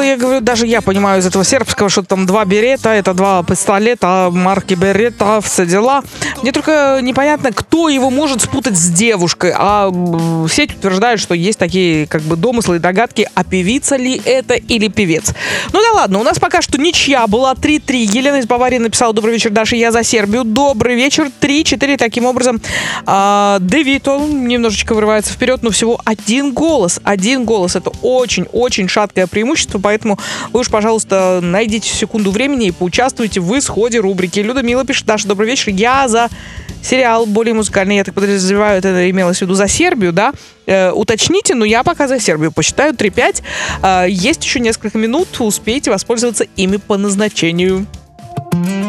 я говорю, даже я понимаю из этого сербского, что там 2 берета, это 2 пистолета марки Берета, все дела. Мне только непонятно, кто его может спутать с девушкой. А сеть утверждает, что есть такие как бы домыслы и догадки, а певица ли это или певец. Ну да ладно, у нас пока что ничья была 3-3. Елена из Баварии написала: добрый вечер, Даша, я за Сербию. Добрый вечер, 3-4. Таким образом, Девито немножечко вырывается вперед, но всего один голос. Один голос. Это очень-очень шаткое преимущество, поэтому вы уж, пожалуйста, найдите секунду времени и поучаствуйте в исходе рубрики. Люда пишет: Даша, добрый вечер, я за сериал более музыкальный. Я так подозреваю, это имелось в виду за Сербию, да? Уточните, но я пока за Сербию посчитаю 3-5. Есть еще несколько минут, успейте воспользоваться ими по назначению.